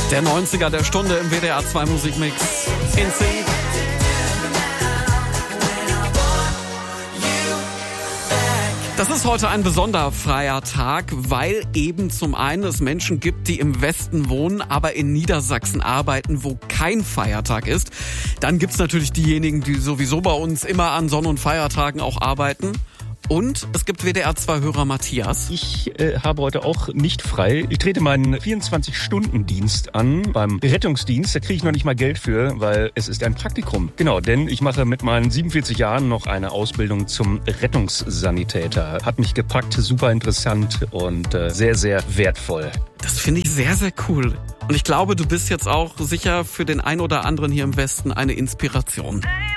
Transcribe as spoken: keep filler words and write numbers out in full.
Der neunziger der Stunde im W D R zwei Musikmix. In Sync. Das ist heute ein besonderer freier Tag, weil eben zum einen es Menschen gibt, die im Westen wohnen, aber in Niedersachsen arbeiten, wo kein Feiertag ist. Dann gibt's natürlich diejenigen, die sowieso bei uns immer an Sonn- und Feiertagen auch arbeiten. Und es gibt W D R zwei Hörer Matthias. Ich äh, habe heute auch nicht frei. Ich trete meinen vierundzwanzig-Stunden-Dienst an beim Rettungsdienst. Da kriege ich noch nicht mal Geld für, weil es ist ein Praktikum. Genau, denn ich mache mit meinen siebenundvierzig Jahren noch eine Ausbildung zum Rettungssanitäter. Hat mich gepackt, super interessant und äh, sehr, sehr wertvoll. Das finde ich sehr, sehr cool. Und ich glaube, du bist jetzt auch sicher für den ein oder anderen hier im Westen eine Inspiration.